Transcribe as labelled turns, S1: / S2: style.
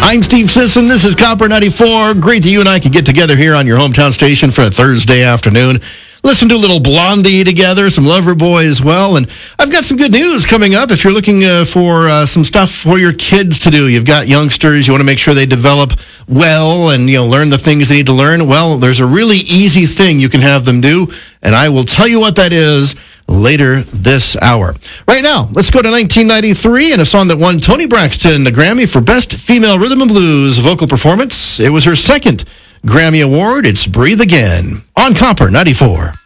S1: I'm Steve Sisson. This is Copper 94. Great that you and I could get together here on your hometown station for a Thursday afternoon. Listen to a little Blondie together, some Loverboy as well. And I've got some good news coming up. If you're looking for some stuff for your kids to do, you've got youngsters, you want to make sure they develop well and, learn the things they need to learn. Well, there's a really easy thing you can have them do, and I will tell you what that is later this hour. Right now, let's go to 1993 and a song that won Toni Braxton the Grammy for Best Female Rhythm and Blues Vocal Performance. It was her second Grammy Award. It's Breathe Again on Copper 94.